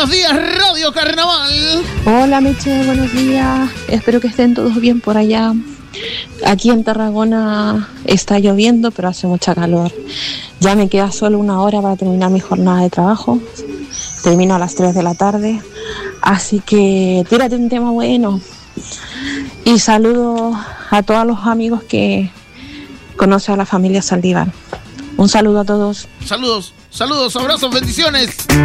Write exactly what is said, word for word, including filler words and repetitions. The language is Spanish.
Buenos días, Radio Carnaval. Hola, Meche, buenos días. Espero que estén todos bien por allá. Aquí en Tarragona está lloviendo, pero hace mucha calor. Ya me queda solo una hora para terminar mi jornada de trabajo. Termino a las tres de la tarde. Así que tírate un tema bueno. Y saludo a todos los amigos que conocen a la familia Saldívar. Un saludo a todos. Saludos, saludos, abrazos, bendiciones.